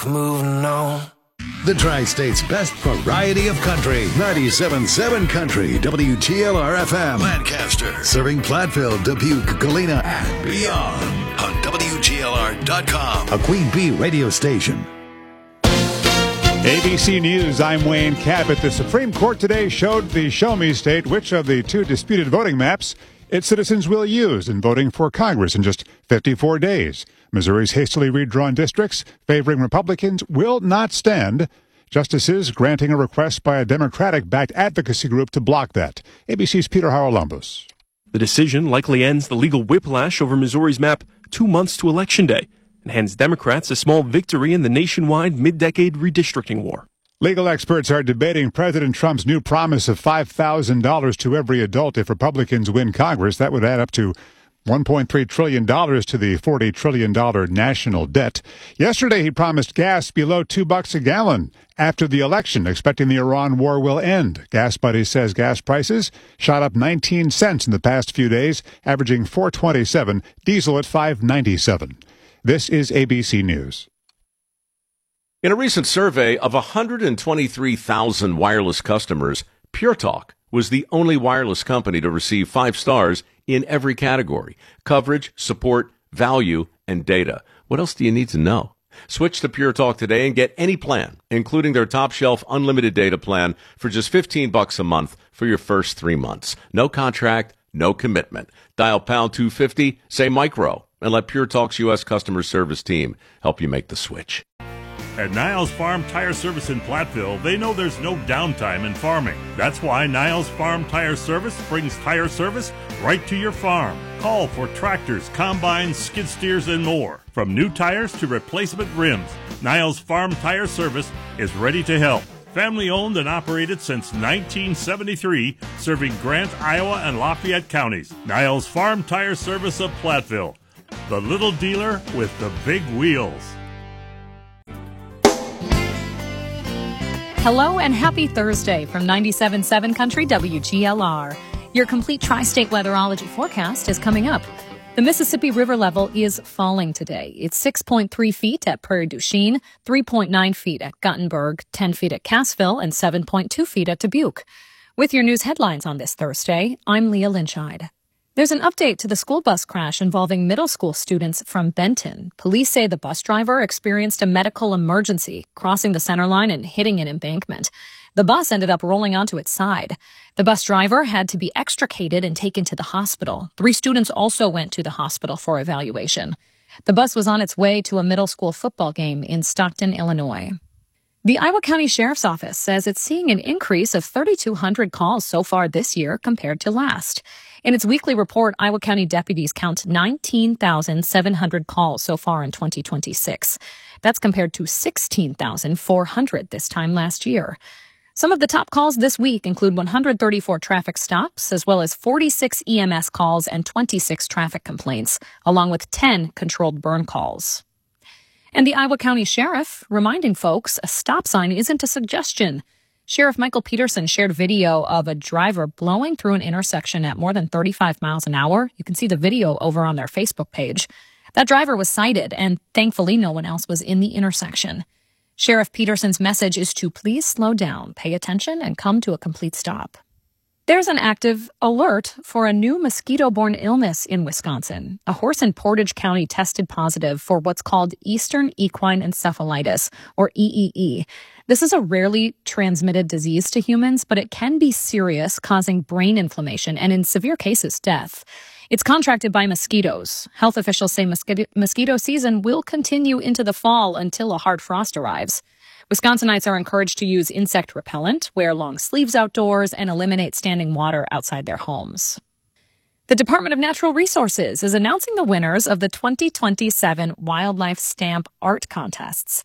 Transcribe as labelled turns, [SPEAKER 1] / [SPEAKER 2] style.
[SPEAKER 1] moving on.
[SPEAKER 2] The Tri-State's best variety of country. 97.7 Country, WGLR-FM. Lancaster. Serving Platteville, Dubuque, Galena, and beyond. On WGLR.com. A Queen Bee radio station.
[SPEAKER 3] ABC News, I'm Wayne Cabot. The Supreme Court today showed the Show Me State which of the two disputed voting maps its citizens will use in voting for Congress in just 54 days. Missouri's hastily redrawn districts favoring Republicans will not stand. Justices granting a request by a Democratic-backed advocacy group to block that. ABC's Peter Haralambos.
[SPEAKER 4] The decision likely ends the legal whiplash over Missouri's map 2 months to Election Day and hands Democrats a small victory in the nationwide mid-decade redistricting war.
[SPEAKER 3] Legal experts are debating President Trump's new promise of $5,000 to every adult if Republicans win Congress. That would add up to $1.3 trillion to the $40 trillion national debt. Yesterday, he promised gas below $2 a gallon after the election, expecting the Iran war will end. Gas Buddy says gas prices shot up 19 cents in the past few days, averaging $4.27, diesel at $5.97. This is ABC News.
[SPEAKER 5] In a recent survey of 123,000 wireless customers, Pure Talk was the only wireless company to receive 5 stars in every category: coverage, support, value, and data. What else do you need to know? Switch to Pure Talk today and get any plan, including their top shelf unlimited data plan, for just $15 a month for your first 3 months. No contract, no commitment. Dial pound 250, say micro, and let Pure Talk's U.S. customer service team help you make the switch.
[SPEAKER 6] At Niles Farm Tire Service in Platteville, they know there's no downtime in farming. That's why Niles Farm Tire Service brings tire service right to your farm. Call for tractors, combines, skid steers, and more. From new tires to replacement rims, Niles Farm Tire Service is ready to help. Family owned and operated since 1973, serving Grant, Iowa, and Lafayette counties. Niles Farm Tire Service of Platteville, the little dealer with the big wheels.
[SPEAKER 7] Hello and happy Thursday from 97.7 Country WGLR. Your complete tri-state weatherology forecast is coming up. The Mississippi River level is falling today. It's 6.3 feet at Prairie du Chien, 3.9 feet at Guttenberg, 10 feet at Cassville, and 7.2 feet at Dubuque. With your news headlines on this Thursday, I'm Leah Lynchide. There's an update to the school bus crash involving middle school students from Benton. Police say the bus driver experienced a medical emergency, crossing the center line and hitting an embankment. The bus ended up rolling onto its side. The bus driver had to be extricated and taken to the hospital. 3 students also went to the hospital for evaluation. The bus was on its way to a middle school football game in Stockton, Illinois. The Iowa County Sheriff's Office says it's seeing an increase of 3,200 calls so far this year compared to last. In its weekly report, Iowa County deputies count 19,700 calls so far in 2026. That's compared to 16,400 this time last year. Some of the top calls this week include 134 traffic stops, as well as 46 EMS calls and 26 traffic complaints, along with 10 controlled burn calls. And the Iowa County Sheriff reminding folks a stop sign isn't a suggestion. Sheriff Michael Peterson shared video of a driver blowing through an intersection at more than 35 miles an hour. You can see the video over on their Facebook page. That driver was cited, and thankfully no one else was in the intersection. Sheriff Peterson's message is to please slow down, pay attention, and come to a complete stop. There's an active alert for a new mosquito-borne illness in Wisconsin. A horse in Portage County tested positive for what's called Eastern Equine Encephalitis, or EEE. This is a rarely transmitted disease to humans, but it can be serious, causing brain inflammation and, in severe cases, death. It's contracted by mosquitoes. Health officials say mosquito season will continue into the fall until a hard frost arrives. Wisconsinites are encouraged to use insect repellent, wear long sleeves outdoors, and eliminate standing water outside their homes. The Department of Natural Resources is announcing the winners of the 2027 Wildlife Stamp Art Contests.